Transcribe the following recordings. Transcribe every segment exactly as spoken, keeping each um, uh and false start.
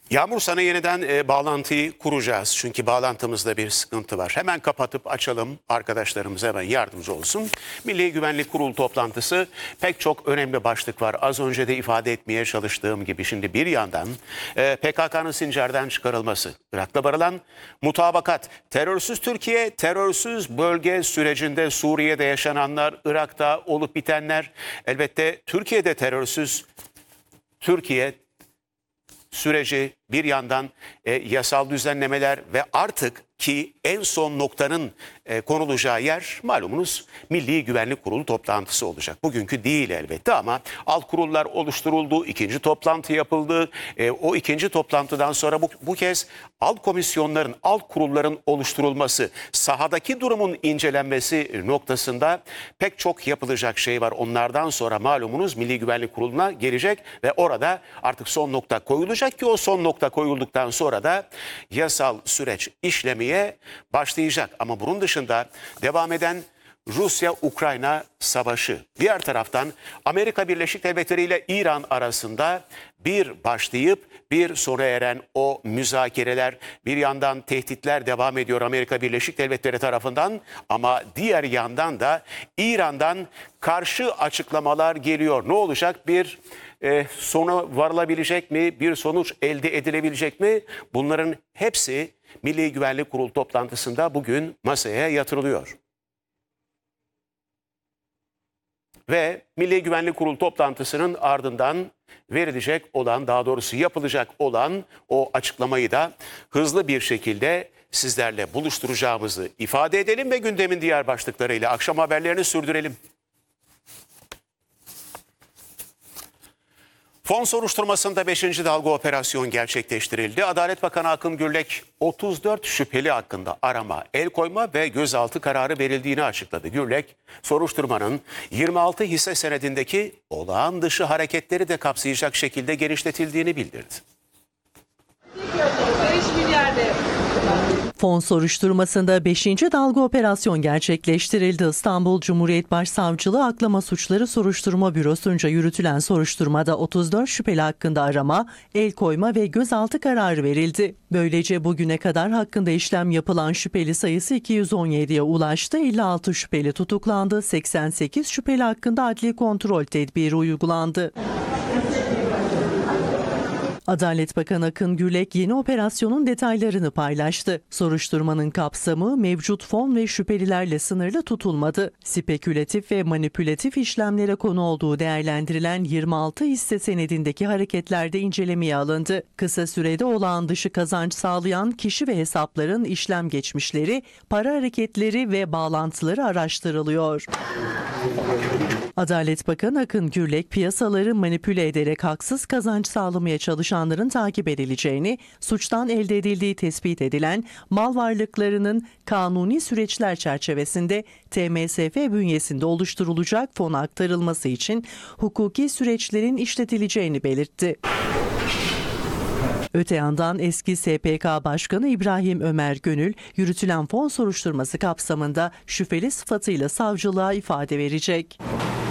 Yağmur, sana yeniden e, bağlantıyı kuracağız. Çünkü bağlantımızda bir sıkıntı var. Hemen kapatıp açalım, arkadaşlarımız hemen yardımcı olsun. Milli Güvenlik Kurulu toplantısı, pek çok önemli başlık var. Az önce de ifade etmeye çalıştığım gibi şimdi bir yandan e, P K K'nın Sincar'dan çıkarılması, Irak'ta varılan mutabakat, terörsüz Türkiye, terörsüz bölge sürecinde Suriye'de yaşananlar, Irak'ta olup bitenler, elbette Türkiye'de terörsüz Türkiye süreci, bir yandan e, yasal düzenlemeler ve artık ki en son noktanın e, konulacağı yer malumunuz Milli Güvenlik Kurulu toplantısı olacak. Bugünkü değil elbette ama alt kurullar oluşturuldu, ikinci toplantı yapıldı. E, o ikinci toplantıdan sonra bu, bu kez alt komisyonların, alt kurulların oluşturulması, sahadaki durumun incelenmesi noktasında pek çok yapılacak şey var. Onlardan sonra malumunuz Milli Güvenlik Kurulu'na gelecek ve orada artık son nokta koyulacak ki o son nokta koyulduktan sonra da yasal süreç işlemeye başlayacak. Ama bunun dışında devam eden Rusya-Ukrayna savaşı, diğer taraftan Amerika Birleşik Devletleri ile İran arasında bir başlayıp bir sona eren o müzakereler, bir yandan tehditler devam ediyor Amerika Birleşik Devletleri tarafından ama diğer yandan da İran'dan karşı açıklamalar geliyor. Ne olacak? Bir e, sona varılabilecek mi? Bir sonuç elde edilebilecek mi? Bunların hepsi Milli Güvenlik Kurulu toplantısında bugün masaya yatırılıyor. Ve Milli Güvenlik Kurulu toplantısının ardından verilecek olan, daha doğrusu yapılacak olan o açıklamayı da hızlı bir şekilde sizlerle buluşturacağımızı ifade edelim ve gündemin diğer başlıklarıyla akşam haberlerini sürdürelim. Fon soruşturmasında beşinci dalga operasyon gerçekleştirildi. Adalet Bakanı Akın Gürlek otuz dört şüpheli hakkında arama, el koyma ve gözaltı kararı verildiğini açıkladı. Gürlek, soruşturmanın yirmi altı hisse senedindeki olağan dışı hareketleri de kapsayacak şekilde genişletildiğini bildirdi. Fon soruşturmasında beşinci dalga operasyon gerçekleştirildi. İstanbul Cumhuriyet Başsavcılığı Aklama Suçları Soruşturma Bürosu'nca yürütülen soruşturmada otuz dört şüpheli hakkında arama, el koyma ve gözaltı kararı verildi. Böylece bugüne kadar hakkında işlem yapılan şüpheli sayısı iki yüz on yediye ulaştı. elli altı şüpheli tutuklandı. seksen sekiz şüpheli hakkında adli kontrol tedbiri uygulandı. Adalet Bakanı Akın Gürlek yeni operasyonun detaylarını paylaştı. Soruşturmanın kapsamı mevcut fon ve şüphelilerle sınırlı tutulmadı. Spekülatif ve manipülatif işlemlere konu olduğu değerlendirilen yirmi altı hisse senedindeki hareketlerde incelemeye alındı. Kısa sürede olağan dışı kazanç sağlayan kişi ve hesapların işlem geçmişleri, para hareketleri ve bağlantıları araştırılıyor. Adalet Bakanı Akın Gürlek, piyasaları manipüle ederek haksız kazanç sağlamaya çalışanların takip edileceğini, suçtan elde edildiği tespit edilen mal varlıklarının kanuni süreçler çerçevesinde T M S F bünyesinde oluşturulacak fona aktarılması için hukuki süreçlerin işletileceğini belirtti. Öte yandan eski S P K Başkanı İbrahim Ömer Gönül, yürütülen fon soruşturması kapsamında şüpheli sıfatıyla savcılığa ifade verecek.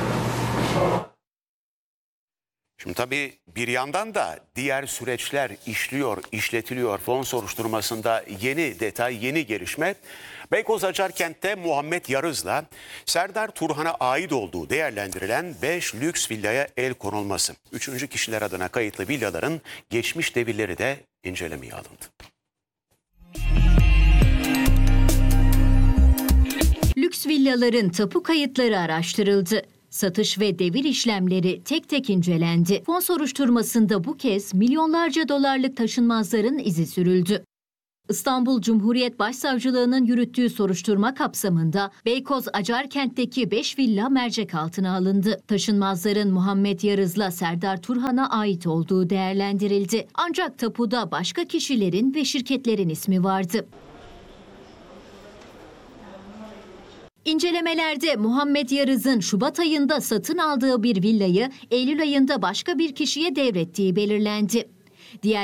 Şimdi tabii bir yandan da diğer süreçler işliyor, işletiliyor. Fon soruşturmasında yeni detay, yeni gelişme. Beykoz Acarkent'te Muhammed Yarız'la Serdar Turhan'a ait olduğu değerlendirilen beş lüks villaya el konulması. Üçüncü kişiler adına kayıtlı villaların geçmiş devirleri de incelemeye alındı. Lüks villaların tapu kayıtları araştırıldı. Satış ve devir işlemleri tek tek incelendi. Fon soruşturmasında bu kez milyonlarca dolarlık taşınmazların izi sürüldü. İstanbul Cumhuriyet Başsavcılığı'nın yürüttüğü soruşturma kapsamında Beykoz Acarkent'teki beş villa mercek altına alındı. Taşınmazların Muhammed Yarız'la Serdar Turhan'a ait olduğu değerlendirildi. Ancak tapuda başka kişilerin ve şirketlerin ismi vardı. İncelemelerde Muhammed Yarız'ın Şubat ayında satın aldığı bir villayı Eylül ayında başka bir kişiye devrettiği belirlendi. Diğer